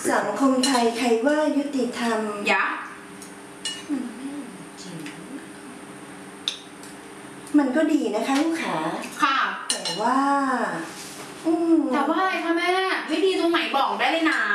สังคมไทยใครว่ายุติธรรมยะมันก็ดีนะคะลูกขาค่ะแต่ว่าอะไรคะแม่ไม่ดีตรงไหนบอกได้เลยนะ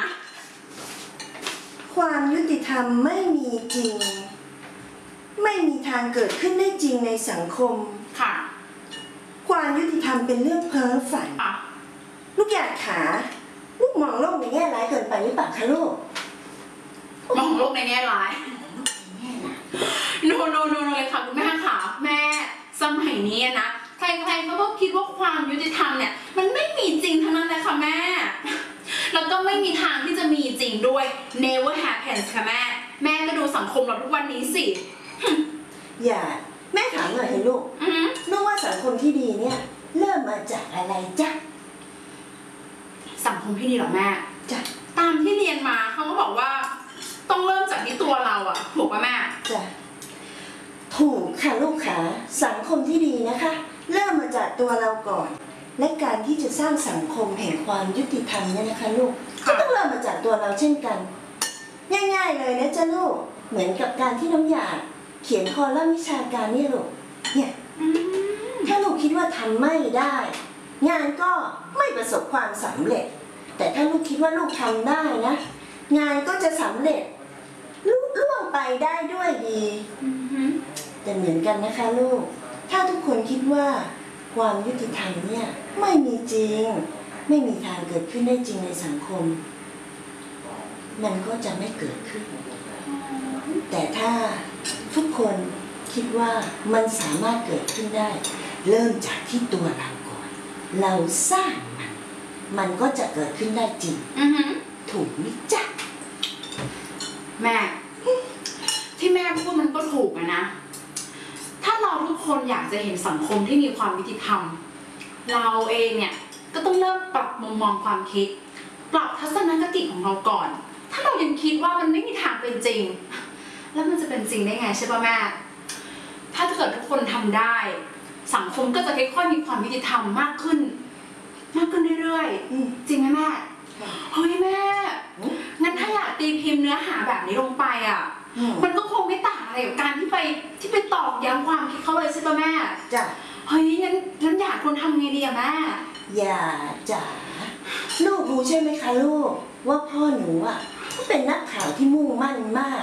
ความยุติธรรมไม่มีจริงไม่มีทางเกิดขึ้นได้จริงในสังคมค่ะความยุติธรรมเป็นเรื่องเพ้อฝันลูกอยากขาลูกมองโลกในแง่ร้ายเกินไปหรือเปล่าคะลูกมองโลกในแง่ร้ายโนเลยค่ะคุณแม่ค่ะแม่สมัยนี้นะใครๆเขาก็คิดว่าความยุติธรรมเนี่ยมันไม่มีจริงทั้งนั้นเลยค่ะแม่แล้วก็ไม่มีทางที่จะมีจริงด้วย never happens ค่ะแม่ก็ดูสังคมเราทุกวันนี้สิอย่าแม่ถามหน่อยเถอะลูกว่าสังคมที่ดีเนี่ยเริ่มมาจากอะไรจ๊ะสังคมที่ดีหรอแม่จ๊ะตามที่เรียนมาเขาก็บอกว่าต้องเริ่มจากที่ตัวเราอะถูกป่ะแม่จ๊ะถูกค่ะลูกขาสังคมที่ดีนะคะเริ่มมาจากตัวเราก่อนและการที่จะสร้างสังคมแห่งความยุติธรรมเนี่ยนะคะลูกก็ต้องเริ่มมาจากตัวเราเช่นกันง่ายๆเลยนะจ๊ะลูกเหมือนกับการที่น้องหยาดเขียนคอลัมน์วิชาการเนี่ยลูกเนี่ยถ้าลูกคิดว่าทำไม่ได้งานก็ไม่ประสบความสำเร็จแต่ถ้าลูกคิดว่าลูกทำได้นะงานก็จะสำเร็จล่วงไปได้ด้วยดีแต่เหมือนกันนะคะลูกถ้าทุกคนคิดว่าความยุติธรรมเนี่ยไม่มีจริงไม่มีทางเกิดขึ้นได้จริงในสังคมมันก็จะไม่เกิดขึ้นแต่ถ้าทุกคนคิดว่ามันสามารถเกิดขึ้นได้เริ่มจากที่ตัวเราก่อนเราสร้างมันก็จะเกิดขึ้นได้จริงถูกไหมจ๊ะแม่ที่แม่พูดมันก็ถูกนะถ้าเราทุกคนอยากจะเห็นสังคมที่มีความยุติธรรมเราเองเนี่ยก็ต้องเริ่มปรับมุมมองความคิดปรับทัศนคติของเราก่อนถ้าเรายังคิดว่ามันไม่มีทางเป็นจริงแล้วมันจะเป็นจริงได้ไงใช่ป่ะแม่ถ้าเกิดทุกคนทำได้สังคมก็จะค่อยๆมีความยุติธรรมมากขึ้นเรื่อยๆจริงไหมแม่เฮ้ยแม่งั้นถ้าอยากตีพิมพ์เนื้อหาแบบนี้ลงไปอ่ะมันก็คงไม่ต่างอะไรกับการที่ไปตอกย้ำความคิดเขาเลยใช่ป่ะแม่จ้ะเฮ้ยงั้นอยากคนทำไงดีอะแม่อย่าจ๋าลูกรู้ใช่ไหมคะลูกว่าพ่อหนูอ่ะเขาเป็นนักข่าวที่มุ่งมั่นมาก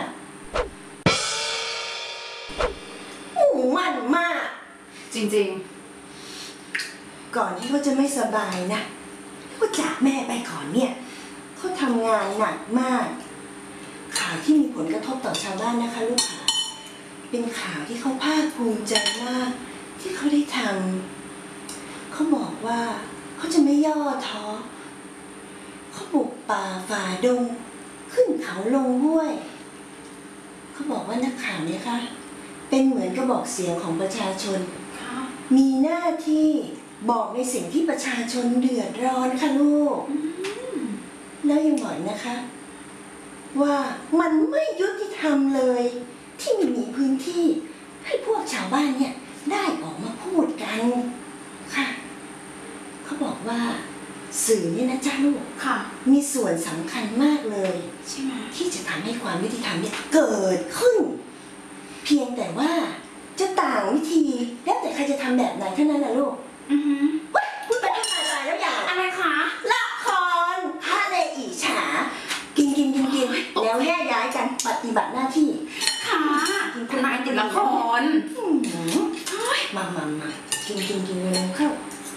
จริงๆก่อนที่เขาจะไม่สบายนะก็จากแม่ไปก่อนเนี่ยเขาทำงานหนักมากข่าวที่มีผลกระทบต่อชาวบ้านนะคะลูกค้าเป็นข่าวที่เขาภาคภูมิใจมากที่เขาได้ทำเขาบอกว่าเขาจะไม่ย่อท้อเขาบุกป่าฝ่าดงขึ้นเขาลงห้วยเขาบอกว่านักข่าวเนี่ยค่ะเป็นเหมือนกระบอกเสียงของประชาชนมีหน้าที่บอกในสิ่งที่ประชาชนเดือดร้อนค่ะลูกแล้วยังบอกนะคะว่ามันไม่ยุติธรรมเลยที่ไม่มีพื้นที่ให้พวกชาวบ้านเนี่ยได้ออกมาพูดกันค่ะเขาบอกว่าสื่อเนี่ยนะจ๊ะลูกมีส่วนสำคัญมากเลยใช่ไหมที่จะทำให้ความยุติธรรมเนี่ยเกิดขึ้นเพียงแต่ว่าจะต่างวิธีแล้วแต่ใครจะทำแบบไหนเท่านั้นแหละลูกว้ยพูดไปพูดมาตายแล้วอย่างอะไรคะละครทะเลอิจฉากินแล้วแยกย้ายกันปฏิบัติหน้าที่ค่ะคุณนายติดละครมากินเลยเข้า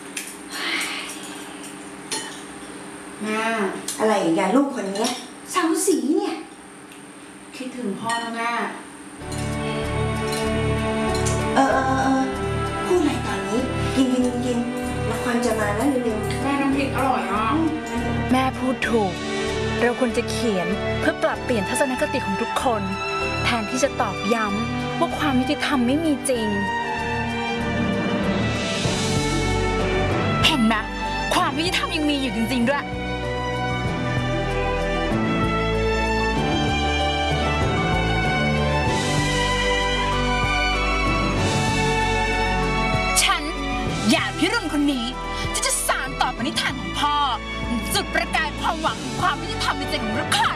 แม่อะไรอีกอะลูกคนนี้สาวสีเนี่ยคิดถึงพ่อแล้วแม่พูดอะไรตอนนี้กินละครจะมาแล้วเร็วแม่น้ำพริกอร่อยอ่ะแม่พูดถูกเราควรจะเขียนเพื่อปรับเปลี่ยนทัศนคติของทุกคนแทนที่จะตอกย้ำว่าความยุติธรรมไม่มีจริงเห็นไหมความยุติธรรมยังมีอยู่จริงๆด้วยหยาดพิรุณคนนี้ที่จะสานต่อปณิธานของพ่อจุดประกายพ่อความหวังของความยุติธรรมในใจของลูกค้า